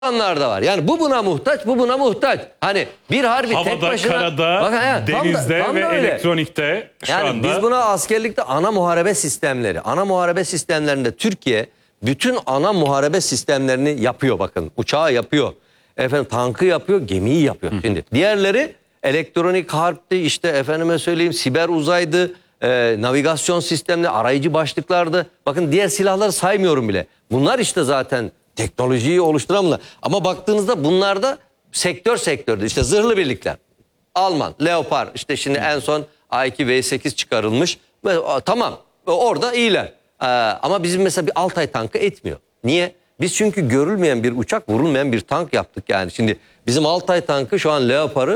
da var. Yani bu buna muhtaç, bu buna muhtaç. Hani bir harbi havada, tek başına... karada, Bak, denizde tam ve öyle. elektronikte şu yani anda... Biz buna askerlikte ana muharebe sistemleri. Ana muharebe sistemlerinde Türkiye bütün ana muharebe sistemlerini yapıyor bakın. Uçağı yapıyor. Efendim tankı yapıyor, gemiyi yapıyor. Şimdi diğerleri elektronik harpti, işte efendime söyleyeyim siber uzaydı, navigasyon sistemleri, arayıcı başlıklardı. Bakın diğer silahları saymıyorum bile. Bunlar işte zaten teknolojiyi oluşturanlar. Ama baktığınızda bunlarda sektördür. İşte zırhlı birlikler. Alman, Leopard, işte şimdi en son A2V8 çıkarılmış. Tamam, orada iyiler. Ama bizim mesela bir Altay tankı etmiyor. Niye? Biz çünkü görülmeyen bir uçak, vurulmayan bir tank yaptık yani. Şimdi bizim Altay tankı şu an Leopard'ı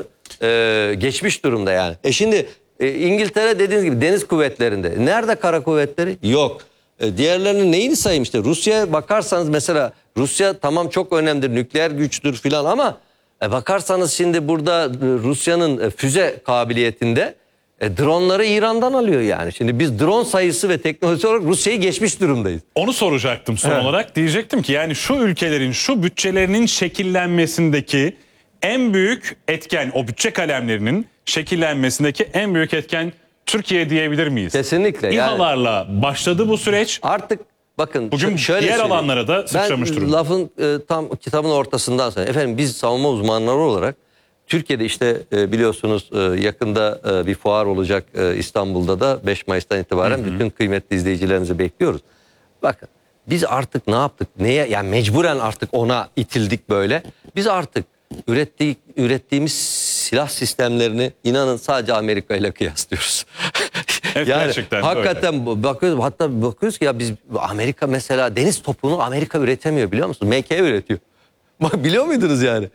geçmiş durumda yani. Şimdi İngiltere dediğiniz gibi deniz kuvvetlerinde. Nerede kara kuvvetleri? Yok. Diğerlerinin neyini sayayım işte. Rusya'ya bakarsanız mesela Rusya tamam çok önemlidir, nükleer güçtür filan ama bakarsanız şimdi burada Rusya'nın füze kabiliyetinde dronları İran'dan alıyor yani. Şimdi biz drone sayısı ve teknoloji olarak Rusya'yı geçmiş durumdayız. Onu soracaktım son olarak. Diyecektim ki yani şu ülkelerin şu bütçelerinin şekillenmesindeki en büyük etken, o bütçe kalemlerinin şekillenmesindeki en büyük etken Türkiye diyebilir miyiz? Kesinlikle. İHA'larla başladı bu süreç. Artık bakın bugün şöyle diğer alanlara da sıçramış durumda. Ben lafın tam kitabın ortasından sonra efendim biz savunma uzmanları olarak Türkiye'de işte biliyorsunuz yakında bir fuar olacak İstanbul'da da 5 Mayıs'tan itibaren bütün kıymetli izleyicilerimizi bekliyoruz. Bakın biz artık ne yaptık? Neye yani mecburen artık ona itildik böyle. Biz artık ürettiğimiz silah sistemlerini inanın sadece Amerika ile kıyaslıyoruz. Evet, yani gerçekten hakikaten bakıyoruz, hatta bakıyoruz ki ya biz Amerika mesela deniz topunu Amerika üretemiyor biliyor musunuz? MK üretiyor. Bak biliyor muydunuz yani?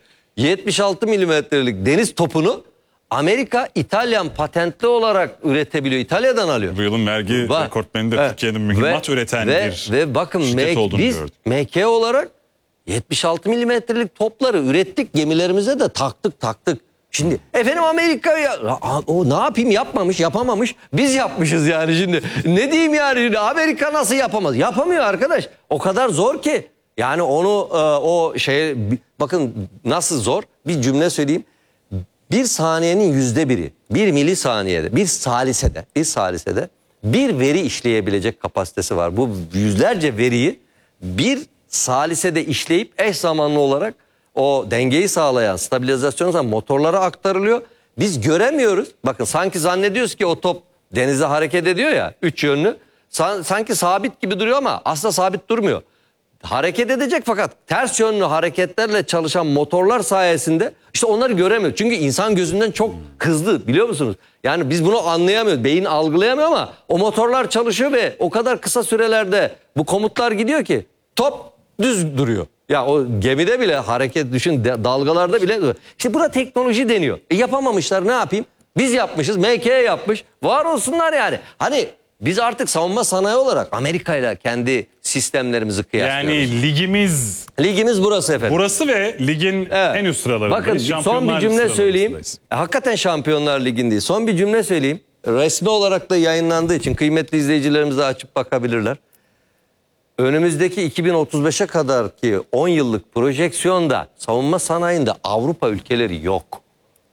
76 milimetrelik deniz topunu Amerika İtalyan patentli olarak üretebiliyor. İtalya'dan alıyor. Bu yılın vergi rekortmeni de Türkiye'nin mühimmat üreten bir bakın şirket olduğunu biz gördük. MK olarak 76 milimetrelik topları ürettik, gemilerimize de taktık. Şimdi efendim Amerika o ne yapayım yapamamış. Biz yapmışız yani şimdi. Ne diyeyim yani Amerika nasıl yapamaz? Yapamıyor arkadaş. O kadar zor ki. Yani onu bakın nasıl zor. Bir cümle söyleyeyim. Bir saniyenin %1'i, bir milisaniyede, bir salisede bir veri işleyebilecek kapasitesi var. Bu yüzlerce veriyi bir salisede işleyip eş zamanlı olarak o dengeyi sağlayan, stabilizasyonu sağlayan motorlara aktarılıyor. Biz göremiyoruz. Bakın sanki zannediyoruz ki o top denizde hareket ediyor ya, 3 yönlü. Sanki sabit gibi duruyor ama aslında sabit durmuyor. Hareket edecek fakat ters yönlü hareketlerle çalışan motorlar sayesinde işte onları göremiyor. Çünkü insan gözünden çok hızlı biliyor musunuz? Yani biz bunu anlayamıyoruz. Beyin algılayamıyor ama o motorlar çalışıyor ve o kadar kısa sürelerde bu komutlar gidiyor ki top düz duruyor. Ya o gemide bile hareket düşün dalgalarda bile. İşte buna teknoloji deniyor. Yapamamışlar ne yapayım? Biz yapmışız. MK yapmış. Var olsunlar yani. Hani biz artık savunma sanayi olarak Amerika ile kendi sistemlerimizi kıyaslıyoruz. Yani ligimiz burası efendim. Burası ve ligin en üst sıralarındayız. Bakın son bir cümle söyleyeyim. Hakikaten Şampiyonlar Ligi'ndeyiz. Son bir cümle söyleyeyim. Resmi olarak da yayınlandığı için kıymetli izleyicilerimiz de açıp bakabilirler. Önümüzdeki 2035'e kadar ki 10 yıllık projeksiyonda savunma sanayinde Avrupa ülkeleri yok.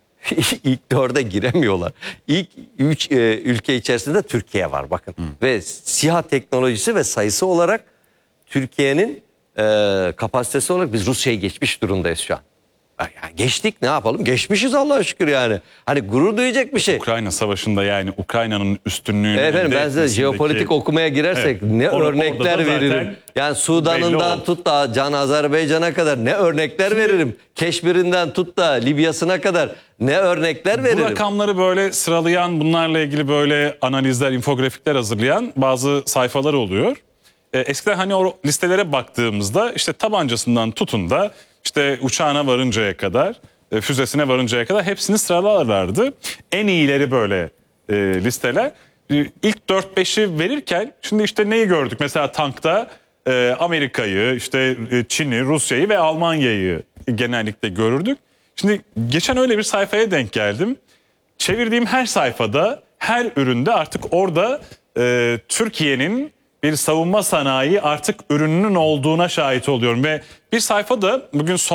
İlk 4'e giremiyorlar. İlk 3 ülke içerisinde Türkiye var bakın. Ve SİHA teknolojisi ve sayısı olarak Türkiye'nin kapasitesi olarak biz Rusya'yı geçmiş durumdayız şu an. Yani geçtik ne yapalım? Geçmişiz Allah'a şükür yani. Hani gurur duyacak bir şey. Ukrayna Savaşı'nda yani Ukrayna'nın üstünlüğünü... Efendim ben size jeopolitik okumaya girersek ne örnekler veririm. Yani Sudan'ından tut da Can Azerbaycan'a kadar ne örnekler veririm. Keşmir'inden tut da Libya'sına kadar ne örnekler veririm. Bu rakamları böyle sıralayan, bunlarla ilgili böyle analizler, infografikler hazırlayan bazı sayfalar oluyor. Eskiden hani o listelere baktığımızda işte tabancasından tutun da işte uçağına varıncaya kadar, füzesine varıncaya kadar hepsini sıralarlardı. En iyileri böyle listeler. İlk 4-5'i verirken şimdi işte neyi gördük? Mesela tankta Amerika'yı, işte Çin'i, Rusya'yı ve Almanya'yı genellikle görürdük. Şimdi geçen öyle bir sayfaya denk geldim. Çevirdiğim her sayfada, her üründe artık orada Türkiye'nin bir savunma sanayi artık ürününün olduğuna şahit oluyorum. Ve bir sayfada bugün